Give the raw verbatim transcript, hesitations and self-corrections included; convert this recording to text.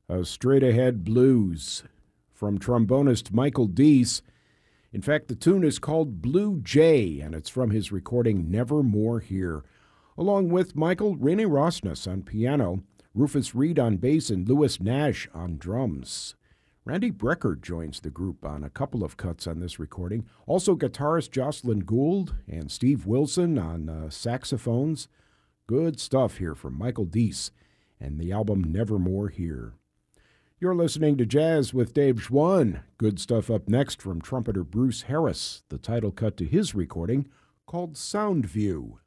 A Straight Ahead Blues from trombonist Michael Deese. In fact, the tune is called Blue Jay, and it's from his recording Nevermore Here. Along with Michael, Renee Rosnes on piano, Rufus Reed on bass, and Louis Nash on drums. Randy Brecker joins the group on a couple of cuts on this recording. Also guitarist Jocelyn Gould and Steve Wilson on uh, saxophones. Good stuff here from Michael Deese and the album Nevermore Here. You're listening to Jazz with Dave Schwann. Good stuff up next from trumpeter Bruce Harris, the title cut to his recording called Sound View.